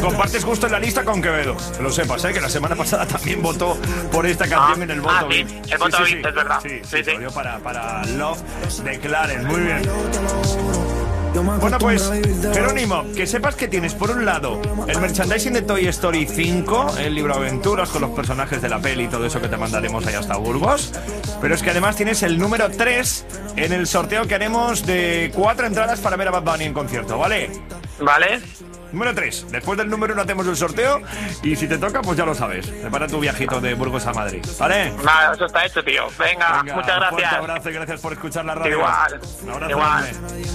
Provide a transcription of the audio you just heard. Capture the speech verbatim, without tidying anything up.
compartes justo en la lista con Quevedo. Que lo sepas, ¿eh? Que la semana pasada también votó por esta canción ah, en el voto. Ah, sí, el voto sí, sí, sí, sí. es verdad. Sí, sí, sí, sí. lo dio para, para Love de Clarence. Muy bien. Bueno, pues, Jerónimo, que sepas que tienes por un lado el merchandising de Toy Story cinco, el libro aventuras con los personajes de la peli y todo eso que te mandaremos ahí hasta Burgos, pero es que además tienes el número tres en el sorteo que haremos de cuatro entradas para ver a Bad Bunny en concierto, ¿vale? Vale. Número tres. Después del número uno hacemos el sorteo y si te toca, pues ya lo sabes. Prepara tu viajito de Burgos a Madrid, ¿vale? Nada, eso está hecho, tío. Venga, Venga, muchas gracias. Un fuerte abrazo y gracias por escuchar la radio. Igual. Un abrazo Igual. enorme.